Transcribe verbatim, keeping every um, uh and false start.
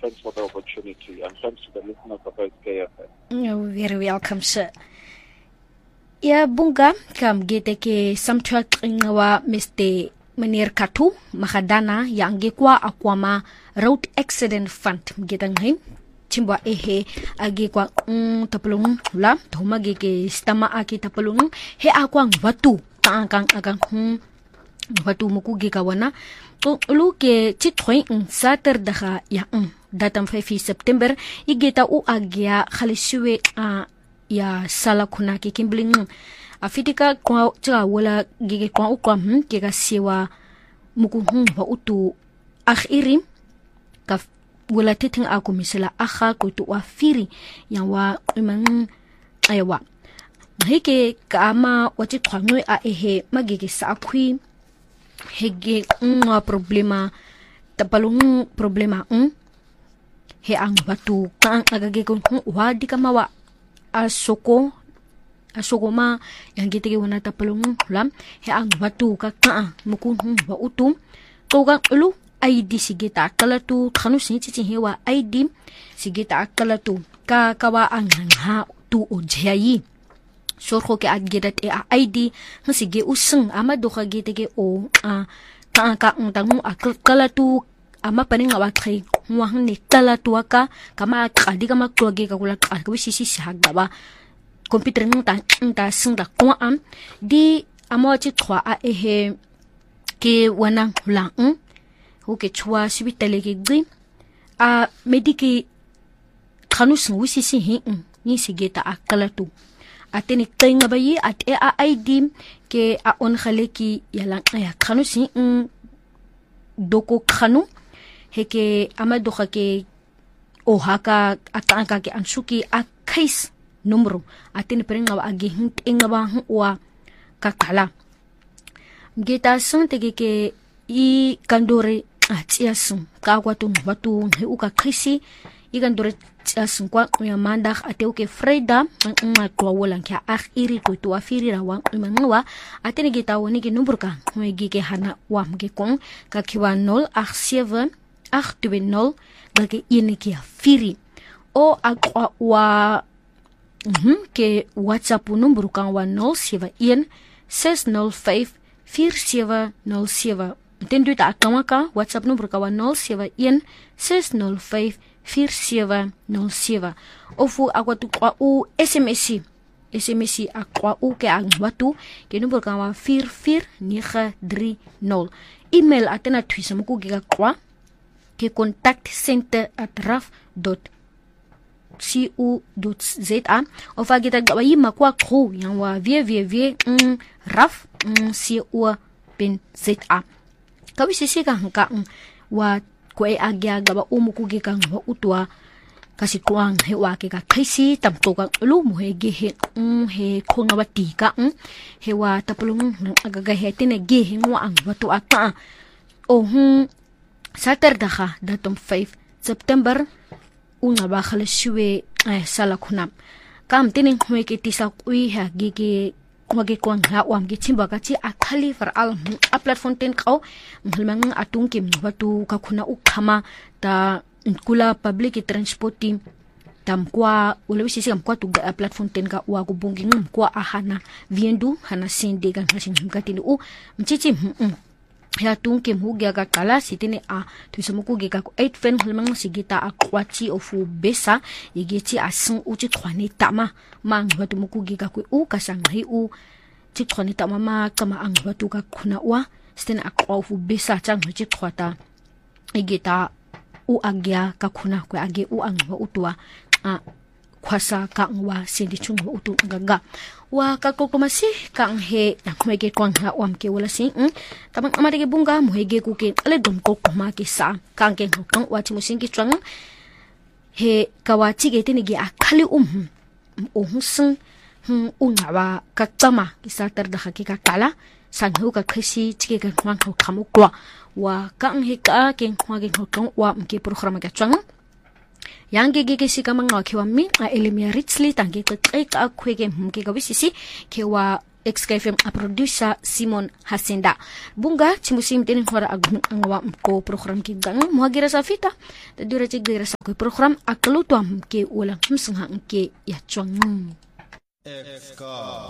thanks for the opportunity, and thanks to the listeners of K F M. You're very welcome, sir. Ya bunga kam gete ke samtrak ngawa Mister Menir Katu Mahadana yang gekwa akwama road accident fund getang hin chimba ehe agi kwa mm, tapulung la thoma ge ke stama aki tapulung he akwang watu kang agang hmm watu muku ge kawana to lu ke chithoy sa ter daha ya datam five September igeta u agya khaliswe a ya sala kuna ke kimbling afitika kwa tsa wala ge kwa u kwa hm ke ga siwa muku hm wa utu akhiri ka wala titing ako misala akha ko to afiri yang wa imang aywa heke kama wati khwanwe a ehe magege sa akhui hege ngwa problema tapalung problema um he ang batu kang agage ko wa di kama wa asoko asoko ma yang gite ke wana tapalung lam he ang batu ka ka muku wa utum to ga ulu I D sigita akalatu khanu sin chi hewa I D sigita akalatu ka kawa ang ha tu ojhayi sorho ke adgedat e I D sige useng ama doka gite ke o a ka ka ntangu akalatu ama paning awa khai ngwang ni kalatu aka kama khadi kama kloge ka kula ka wisisi hagaba computer nta nta sinda kwa am di ama chi thwa a ehe ke wana la um oke chwa sibitale ke gri a mediki khanus wisisi hi ni sigeta akalatu ateni tenga bayi at e a I D ke a on khaleki yalang ya khanus hi doko khanu heke amado ke o haka atanka ke ansuki a case numero ateni prenga agi hi engaba wa kakala geta sante ke i kandore atiasun ka kwatu watu he uka khisi igandore atiasun kwa ya mandag ate uke freda ma kwa wolan kya akh iri ko to afiri rawa manwa atene geta woni ke numburka ngegi ke hana wa mge kon ka kiwa nol agt seven agt twee nol ke ine ke afiri o akwa wa mhm ke WhatsApp numburka wa nol seven one six nol five four seven nol seven Tendu ta akamaka WhatsApp number ka nol seven one six nol five four seven nol seven ofu akwatu kwa u S M S S M S akwa u ke ang watu ke number ka wa four four nine three nol email atena twisa muku ke kwa ke contact center at raf dot co dot za of agita ga yima kwa kho yang wa www mm, raf mm, co bin za kawisisi ka hangka wa kwe agya gaba umuku ge kang wa utwa kasi kuang he wa ke ka khaisi tamto ka lu mu he ge he um he khonga wa tika um he wa tapulung agaga he tine ge he ngwa ang watu aka o hu saturday ha datum five September unga ba khalashwe ay sala khunam kam tine hwe ke tisa kui ha ge ge wage kwang ha wam ge chimba ka chi akhali far al a platform ten kau mhalmang atung kim watu ka khuna ukhama ta kula public transport team tam kwa ulewi sisi kam kwa tu ga platform ten ka wa kubungi ngum kwa ahana viendu hana sinde kan hasin himkatini u mchichi ya tung kim hu ga kala sitini a tuisamuku ge ka eight fen halmang sigita akwachi ofu besa yigechi asung uchi khwani tama mang watu muku ge ka ku u kasang hi u chi khwani tama ma kama ang watu ka khuna wa sten akwa ofu besa chang chi khwata igita u agya ka khuna ku age u ang wa utwa a khwasa ka ngwa sindi chung wa utu gaga wa kakokomasi kang he nakmege kwang ha wam ke wala sing tamang amade ke bunga muhege ku ke ale dom ko kuma ke sa kang ke kang wa chi musing ki chang he kawachi ge tini ge akhali um o husung hm unga wa katama ki sa tar da ki ka kala san hu ka khisi chi ke kwang ko khamu kwa wa kang he ka ke kwa ge kang wa ke program ka chang yang ge ge si kamang wa khiwa mi a elimia richly tangge ka kai ka khwe ge hum ke ka wisisi ke wa X K F M a producer Simon Hasinda. Bunga chimusim tin hora agung angwa ko program ki gang muhagira sa fita. Tadura chigira sa ko program aklutuam ke ulang hmsang ke ya chwang.